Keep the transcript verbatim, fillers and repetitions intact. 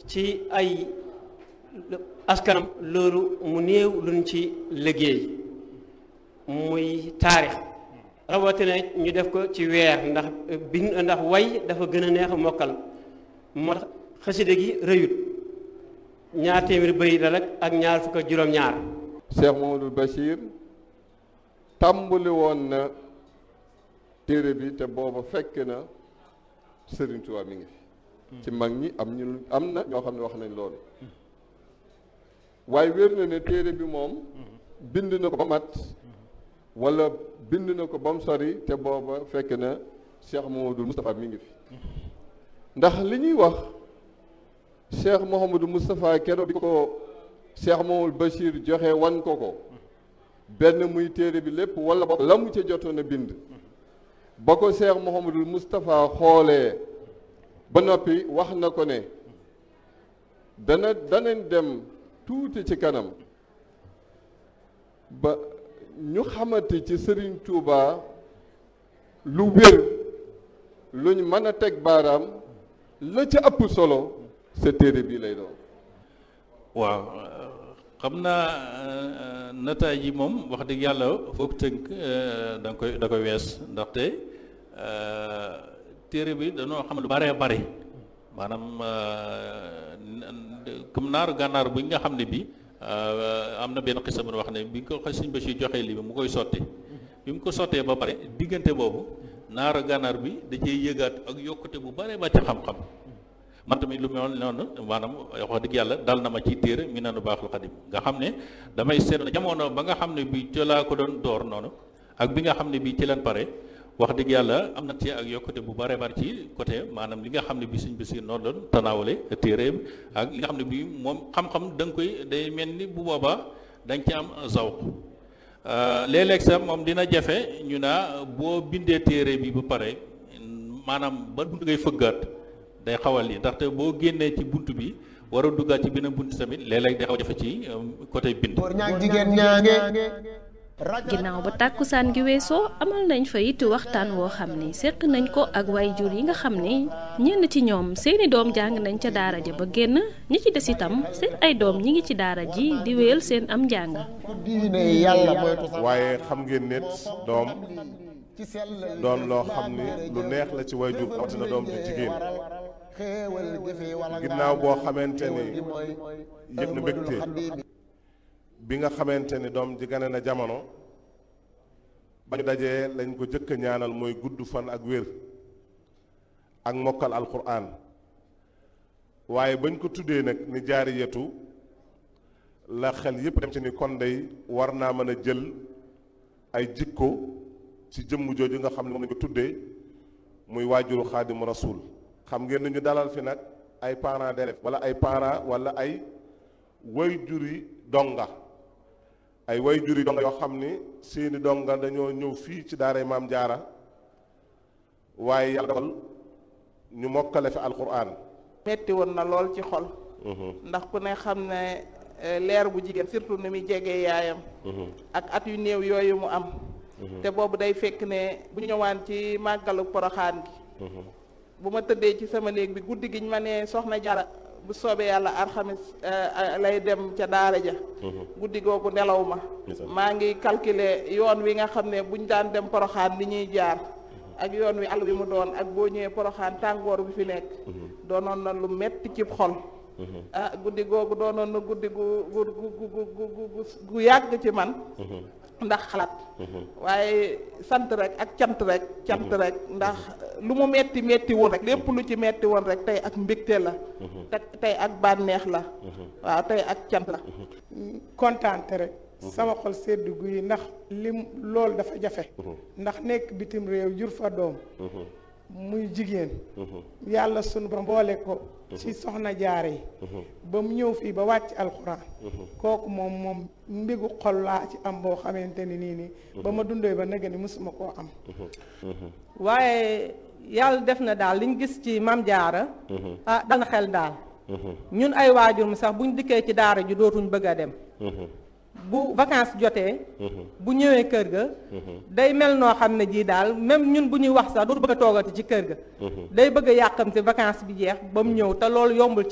ci ay askanam loolu mu néew luñ ci liggéey muy taarix rawatina ñu def ko ci weer ndax bind ndax way dafa gën a neex a mokkal moo tax xasida gi rëyut ñaar téeméeri bëy la rek ak ñaar fukk ak juróom-ñaar. Cheikh Mamadou Bachir tàmbali woon na téere bi te booba fekk na Serigne Touba mi ngi fi ci mag ñi am ñu am na ñoo xam ne wax nañ loolu waaye wér na ne téere bi moom bind na ko ba mat wala bind na ko ba mu sori te booba fekk na Cheikh Mamadou Moustapha mi ngi fi ndax li ñuy wax Cheikh Mouhamadou Moustapha keroog bi ko Cheikh Mamadou Bachir joxe wan ko ko benn muy téere bi lépp wala ba la mu ca jotoon a bind ba ko Cheikh Mouhamadou Moustapha xoolee ba noppi wax na ko ne dana danañ dem tuuti ci kanam ba ñu xamante ci Serigne Touba lu wér luñ mën a teg baaraam la ca ëpp solo sa téere bii lay doon. waaw xam naa nataay yi moom wax dëgg yàlla foog tënk da nga koy da koy wees ndaxte téere bi dañoo xam lu baree bari maanaam comme naaru gànnaar bi nga xam ne bi am na benn xisa bu wax ne bi ko Sëñ Bachir joxee lii bi mu koy sotti bi mu ko sottee ba pare diggante boobu naaru gànnaar bi da cee yëgaat ak yokkute bu baree ba ci xam-xam man tamit lu mel noonu maanaam wax dëgg yàlla dal na ma ci téere mi nanu baaxul xadim nga xam ne damay seet jamono ba nga xam ne bi ci laa ko doon door noonu ak bi nga xam ne bi ci leen pare wax dëgg yàlla am na ci ak yokkute bu bare bari ci côté maanaam li nga xam ne bi Sëñ Basiir noonu doon tanaawale téereem ak li nga xam ne bi moom xam-xam da nga koy day mel ni bu boobaa da nga ci am zawq léeg-léeg sax moom dina jafe ñu naa boo bindee téere bi ba pare maanaam ba bunt ngay fëggaat day xawal lii ndaxte boo génnee ci bunt bi war a duggaat ci beneen bunt tamit léeg-léeg day xaw jafe ci côté bind. ginnaaw ba tàkkusaan gi weesoo amal nañ fa it waxtaan woo xam ne seq nañ ko ak waajur yi nga xam ne ñenn ci ñoom seeni doom jàng nañ ca daara ja ba génn ñi ci des itam seen ay doom ñi ngi ci daara ji di wéyal seen am njàng. waaye xam ngeen ne doom doon loo xam ne lu neex la ci waajur rawatina doom ju jigéen ginnaaw boo xamante ni yëg na mbégte bi nga xamante ni doom ji gane na jamono ba ñu dajee lañ ko jëkk a ñaanal mooy gudd fan ak wér ak mokkal alquran waaye bañ ko tuddee nag ni jaariyatu la xel yépp dem ci ni kon day war naa mën a jël ay jikko ci jëmm jooju nga xam ne moom lañ ko tuddee muy waajuru xaadimu rasul xam ngeen ni ñu dalal fi nag ay parents d'élèves wala ay parents wala ay waajuri donga ay waajuri donga yoo xam ni seeni donga dañoo ñëw fii ci daaray maam jaara waaye yàlla dogal ñu mokkale fi alquran metti woon na lool ci xol ndax ku ne xam ne leer bu jigéen surtout ni muy jegee yaayam ak at yu néew yooyu mu am te boobu day fekk ne bu ñëwaan ci màggalu poroxaan gi bu ma tëddee ci sama néeg bi guddi giñ ma ne soxna jara bu soobee yàlla alxamis lay dem ca daara ja guddi googu nelaw ma maa ngi calculer yoon wi nga xam ne buñ daan dem poroxaan li ñuy jaar ak yoon wi àll bi mu doon ak boo ñëwee poroxaan tàngoor bi fi nekk doonoon na lu metti ci xol ah guddi googu doonoon na guddi gu gu gu gu gu yàgg ci man ndax xalaat waaye sant rek ak cant rek cant rek ndax lu mu metti metti woon rek lépp lu ci metti woon rek tey ak mbégte la te tey ak bànneex la waaw tey ak cant la kontaante rek sama xol sedd guy ndax lim loolu dafa jafe ndax nekk bitim réew jur fa doom muy jigéen yàlla sunu ba mboole ko ci soxna jaare yi ba mu ñëw fii ba wàcc alxuraan kooku moom moom mbégu xol laa ci am boo xamante ni nii nii ba ma dundee ba nëgë ni mësuma koo am waaye yàlla def na daal liñ gis ci mam jaara ah dal na xel daal ñun ay waajur mu sax buñ dikkee ci daara ji dootuñ bëgg a dem bu vacances jotee bu ñëwee kër ga day mel noo xam ne jii daal même ñun bu ñuy wax sax dootu bëgg a toogati ci kër ga day bëgg a yàqam si vacances bi jeex ba mu ñëw te loolu yombul